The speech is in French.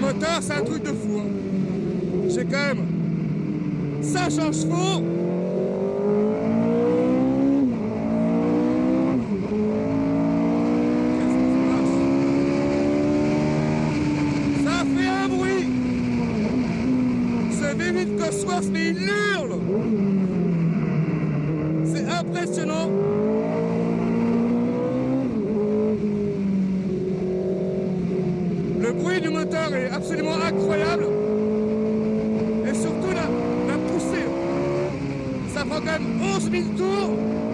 moteur, c'est un truc de fou. Hein. J'ai quand même 500 chevaux. Ça fait un bruit. Ce V8 Cosworth, mais il hurle. C'est impressionnant. Le bruit du moteur est absolument incroyable. Et surtout la poussée. Ça prend quand même 11 000 tours.